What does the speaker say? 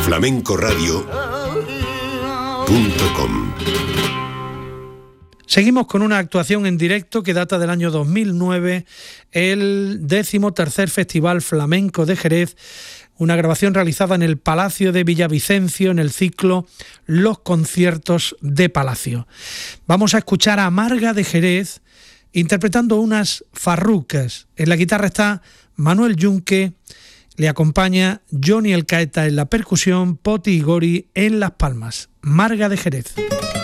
flamencoradio.com. Seguimos con una actuación en directo que data del año 2009, el 13º Festival Flamenco de Jerez, una grabación realizada en el Palacio de Villavicencio en el ciclo Los Conciertos de Palacio. Vamos a escuchar a Marga de Jerez interpretando unas farrucas. En la guitarra está Manuel Yunque, le acompaña Johnny El Caeta en la percusión, Poti y Gori en las palmas. Marga de Jerez.